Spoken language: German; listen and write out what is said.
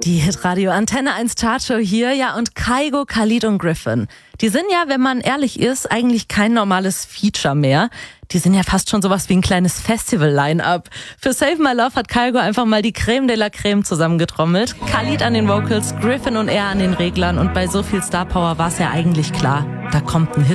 Die Hitradio Antenne 1 Chartshow hier, ja, und Kygo, Khalid und Griffin. Die sind ja, wenn man ehrlich ist, eigentlich kein normales Feature mehr. Die sind ja fast schon sowas wie ein kleines Festival-Line-Up. Für Save My Love hat Kygo einfach mal die Creme de la Creme zusammengetrommelt. Khalid an den Vocals, Griffin und er an den Reglern, und bei so viel Star Power war es ja eigentlich klar, da kommt ein Hit.